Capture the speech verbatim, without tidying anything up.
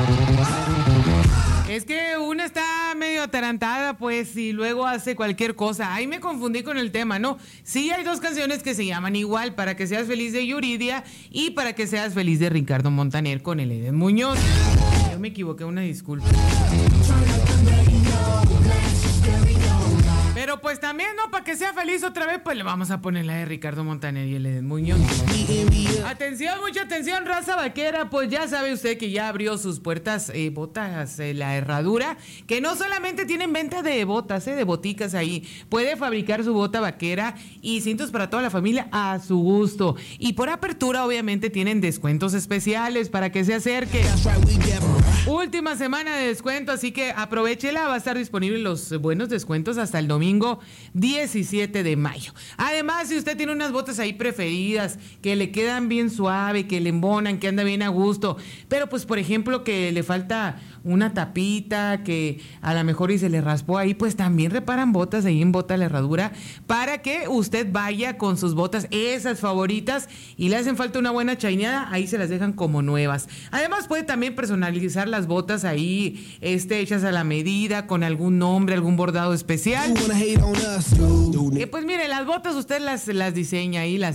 Es que una está medio atarantada, pues, y luego hace cualquier cosa. Ahí me confundí con el tema, ¿no? Sí hay dos canciones que se llaman igual, Para que seas feliz de Yuridia y Para que seas feliz de Ricardo Montaner con el Eden Muñoz. Yo me equivoqué, una disculpa. Pero pues también, ¿no? Para que sea feliz otra vez, pues le vamos a poner la de Ricardo Montaner y el Eden Muñoz. Atención, mucha atención, raza vaquera. Pues ya sabe usted que ya abrió sus puertas eh, botas, eh, la herradura, que no solamente tienen venta de botas, eh, de boticas ahí. Puede fabricar su bota vaquera y cintos para toda la familia a su gusto. Y por apertura, obviamente, tienen descuentos especiales para que se acerque. Última semana de descuento, así que aprovechela. Va a estar disponible los buenos descuentos hasta el domingo diecisiete de mayo. Además, si usted tiene unas botas ahí preferidas que le quedan bien suave, que le embonan, que anda bien a gusto, pero pues por ejemplo que le falta una tapita, que a lo mejor y se le raspó ahí, pues también reparan botas ahí en Bota la Herradura para que usted vaya con sus botas, esas favoritas, y le hacen falta una buena chaineada, ahí se las dejan como nuevas. Además puede también personalizar las botas ahí, este, hechas a la medida, con algún nombre, algún bordado especial. Eh, pues mire, las botas usted las, las diseña ahí, las